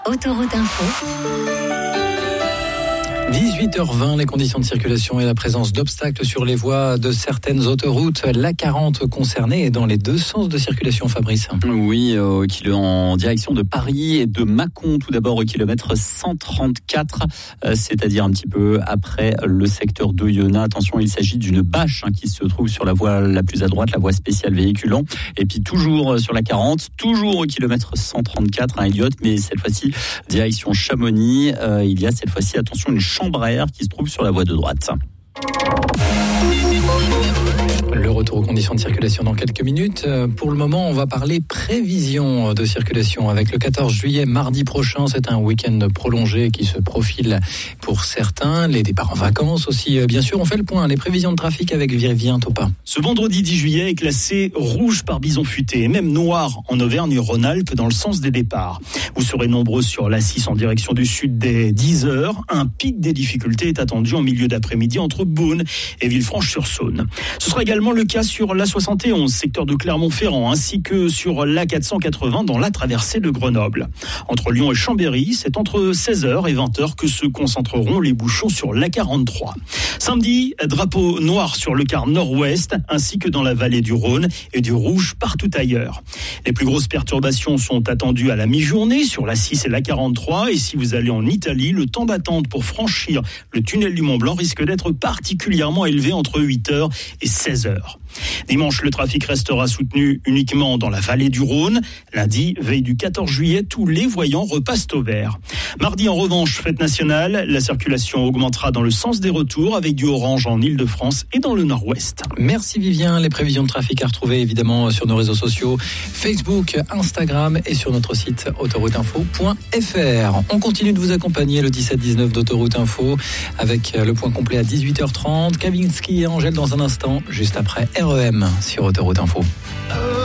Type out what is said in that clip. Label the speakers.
Speaker 1: Autoroute Info.
Speaker 2: 18h20, les conditions de circulation et la présence d'obstacles sur les voies de certaines autoroutes. l'A40 concernée est dans les deux sens de circulation, Fabrice.
Speaker 3: Oui, en direction de Paris et de Mâcon, tout d'abord au kilomètre 134, c'est-à-dire un petit peu après le secteur d'Oyonnax. Attention, il s'agit d'une bâche qui se trouve sur la voie la plus à droite, la voie spéciale véhiculant. Et puis toujours sur la 40, toujours au kilomètre 134, Elliot, mais cette fois-ci direction Chamonix. Il y a cette fois-ci, attention, une chambre à air qui se trouve sur la voie de droite.
Speaker 2: Le retour aux conditions de circulation dans quelques minutes. Pour le moment, on va parler prévision de circulation avec le 14 juillet, mardi prochain. C'est un week-end prolongé qui se profile pour certains. Les départs en vacances aussi, bien sûr. On fait le point. Les prévisions de trafic avec Vivien Topin.
Speaker 4: Ce vendredi 10 juillet est classé rouge par bison futé et même noir en Auvergne-Rhône-Alpes dans le sens des départs. Vous serez nombreux sur l'A6 en direction du sud dès 10h. Un pic des difficultés est attendu en milieu d'après-midi entre Beaune et Villefranche-sur-Saône. Ce sera également le cas sur l'A71, secteur de Clermont-Ferrand, ainsi que sur l'A480 dans la traversée de Grenoble. Entre Lyon et Chambéry, c'est entre 16h et 20h que se concentreront les bouchons sur l'A43. Samedi, drapeau noir sur le quart nord-ouest, ainsi que dans la vallée du Rhône et du rouge partout ailleurs. Les plus grosses perturbations sont attendues à la mi-journée sur l'A6 et l'A43. Et si vous allez en Italie, le temps d'attente pour franchir le tunnel du Mont-Blanc risque d'être particulièrement élevé entre 8h et 16h. Dimanche, le trafic restera soutenu uniquement dans la vallée du Rhône. Lundi, veille du 14 juillet, tous les voyants repassent au vert. Mardi, en revanche, fête nationale, la circulation augmentera dans le sens des retours avec du orange en Île-de-France et dans le nord-ouest.
Speaker 2: Merci Vivien. Les prévisions de trafic à retrouver évidemment sur nos réseaux sociaux, Facebook, Instagram et sur notre site autorouteinfo.fr. On continue de vous accompagner le 17-19 d'Autoroute Info avec le point complet à 18h30. Kavinsky et Angèle dans un instant, juste après REM sur Autoroute Info.